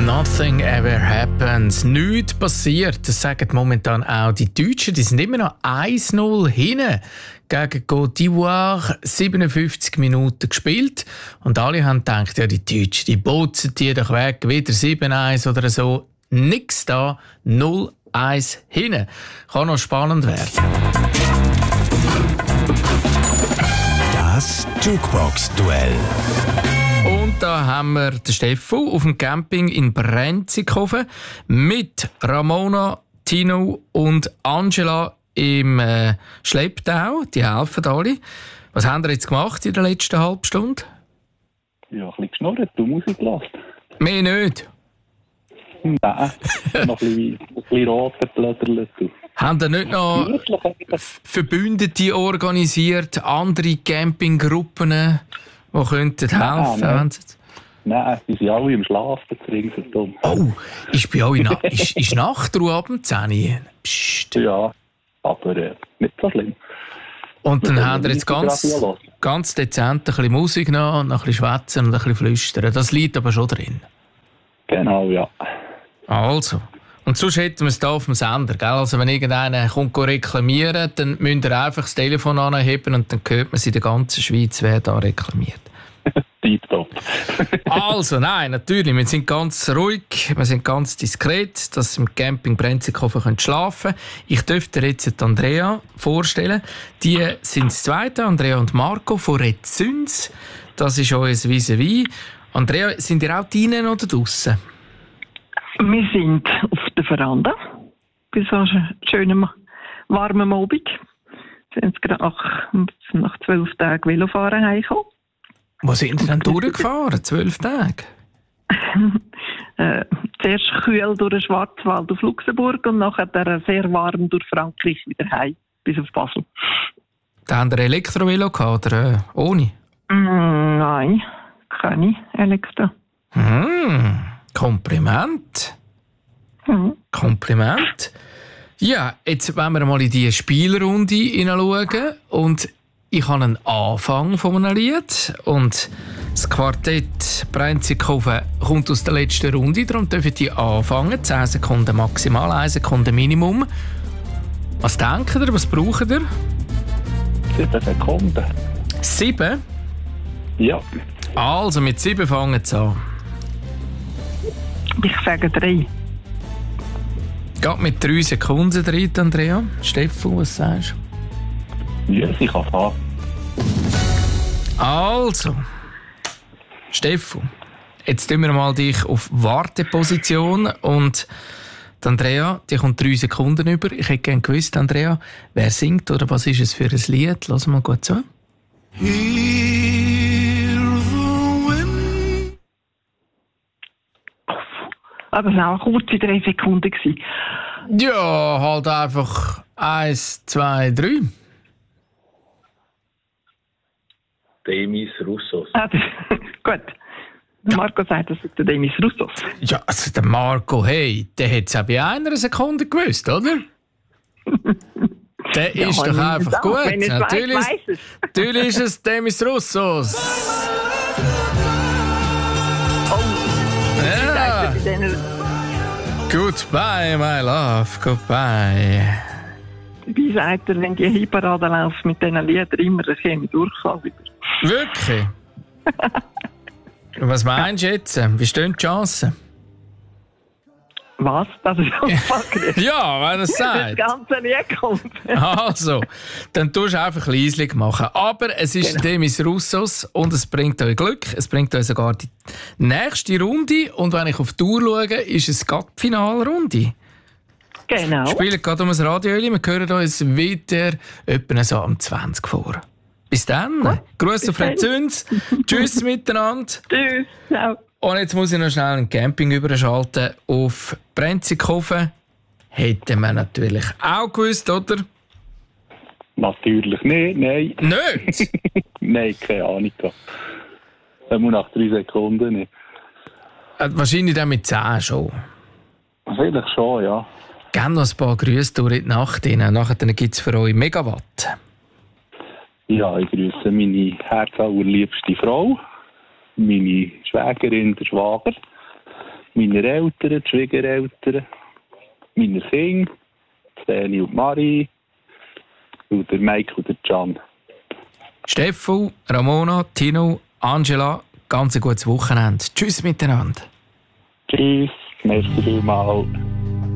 Nothing ever happens. Nichts passiert. Das sagen momentan auch die Deutschen. Die sind immer noch 1-0 hinten gegen Côte d'Ivoire. 57 Minuten gespielt. Und alle haben gedacht, ja, die Deutschen, die botzen die doch weg. Wieder 7-1 oder so. Nix da. 0-1 hinten. Kann noch spannend werden. Das Jukebox-Duell. Und da haben wir den Steffo auf dem Camping in Brenzikofen mit Ramona, Tino und Angela im Schlepptau. Die helfen alle. Was haben wir jetzt gemacht in der letzten halben Stunde? Ja, ein bisschen geschnurrt, du Musik gelassen. Mehr nicht. Nein, noch ein bisschen roter Blätterlet. Haben ihr nicht noch Verbündete organisiert, andere Campinggruppen, die könnten helfen? Nein, die sind alle im Schlaf, das ringsherum. Oh, ist bei euch ist Nachtruhe ab dem 10 Uhr? Psst. Ja, aber nicht so schlimm. Und dann haben wir jetzt ganz dezent ein bisschen Musik noch, und ein bisschen schwätzen und ein bisschen flüstern. Das liegt aber schon drin. Genau, ja. Also. Und sonst hätten wir es hier auf dem Sender. Gell? Also wenn irgendeiner kommt reklamieren, dann müsst ihr einfach das Telefon anheben und dann hört man in der ganzen Schweiz, wer da reklamiert. Tipptopp. Also, nein, natürlich. Wir sind ganz ruhig, wir sind ganz diskret, dass Sie im Camping Brenzikofen schlafen können. Ich dürfte dir jetzt Andrea vorstellen. Die sind das Zweite, Andrea und Marco von Rezüns. Das ist unser Vis-à-vis. Andrea, sind ihr auch drinnen oder draussen? Wir sind auf der Veranda. Bei so einem schönen, warmen Abend. Wir sind gerade nach 12 Tagen Velofahren heimgekommen. Wo sind Sie denn durchgefahren? 12 Tage? Zuerst kühl durch den Schwarzwald auf Luxemburg und nachher sehr warm durch Frankreich wieder heim, bis auf Basel. Da haben Sie Elektrovelo gehabt, oder ohne? Nein, keine Elektro. Kompliment. Kompliment. Ja, jetzt wollen wir mal in die Spielrunde hineinschauen. Und ich habe einen Anfang von einem Lied. Und das Quartett Brenzikofen kommt aus der letzten Runde. Darum dürfen die anfangen. 10 Sekunden maximal, 1 Sekunde Minimum. Was denkt ihr? Was braucht ihr? 7 Sekunden. 7? Ja. Also, mit 7 fangen sie an. Ich sage 3. Geht mit 3 Sekunden rein, Andrea. Steffo, was sagst du? Ja, ich kann fahren. Also, Steffo, jetzt tun wir mal dich auf Warteposition und die Andrea, die kommt 3 Sekunden über. Ich hätte gerne gewusst, Andrea, wer singt oder was ist es für ein Lied? Lass mal gut zu. Aber das war auch kurz in 3 Sekunden. Ja, halt einfach 1, 2, 3. Demis Roussos. Gut. Marco sagt, das ist der Demis Roussos. Ja, also der Marco, hey, der hat es auch bei 1 Sekunde gewusst, oder? Der ist doch einfach gut. Natürlich ist es Demis Roussos. Ja. Goodbye, my love, goodbye. Wie sagt er, wenn die Hitparade läuft mit diesen Liedern immer, das käme durchfallen. Wirklich? Was meinst du jetzt? Wie stehen die Chancen? Was? Das ist unfassbar. Ja, wenn er es sagt. Das ganze Lied kommt. Also, dann tust du einfach leislich machen. Aber es ist Demis Roussos und es bringt euch Glück. Es bringt euch sogar die nächste Runde. Und wenn ich auf die Uhr schaue, ist es gerade die Finalrunde. Genau. Wir spielen gerade um das Radio. Wir hören uns wieder etwa so am 20 vor. Bis dann. Grüße auf Rezüns. Tschüss miteinander. Tschüss. Ciao. Und jetzt muss ich noch schnell ein Camping überschalten auf Brenzikofen. Hätten wir natürlich auch gewusst, oder? Natürlich nicht, nein. Nicht? Nein, keine Ahnung. Das muss nach 3 Sekunden nicht. Wahrscheinlich dann mit 10 schon. Vielleicht schon, ja. Gerne noch ein paar Grüße durch die Nacht rein. Nachher gibt es für euch Megawatt. Ja, ich grüße meine herzallerliebste Frau, meine Schwägerin, der Schwager, meiner Eltern, die Schwiegereltern, meiner Kinder, Dani und Marie, und der Mike und der Can. Steffu, Ramona, Tino, Angela, ganz ein gutes Wochenende. Tschüss miteinander. Tschüss, merci vielmals.